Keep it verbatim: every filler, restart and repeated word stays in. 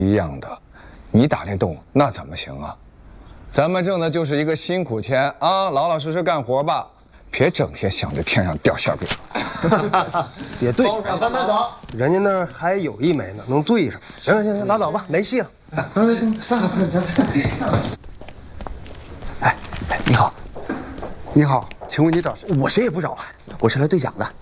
一样的，你打那洞那怎么行啊？咱们挣的就是一个辛苦钱啊，老老实实干活吧，别整天想着天上掉馅饼。 也对， 包上三百走， 人家那儿还有一枚呢，能对上。行了行了，拉倒吧，没戏了。 算了，咱咱。 哎哎，你好，你好，请问你找谁？ 我谁也不找啊，我是来兑奖的。